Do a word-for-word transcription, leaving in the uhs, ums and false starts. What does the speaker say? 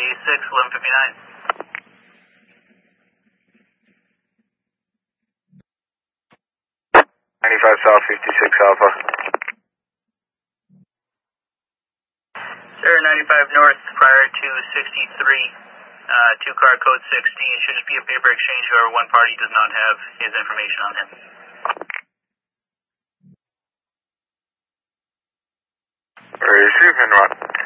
six, eleven fifty-nine. ninety-five South, fifty-six Alpha. Sir, ninety-five North, prior to sixty-three, uh, two car code sixty. It should just be a paper exchange. However, one party does not have his information on him. Receiving,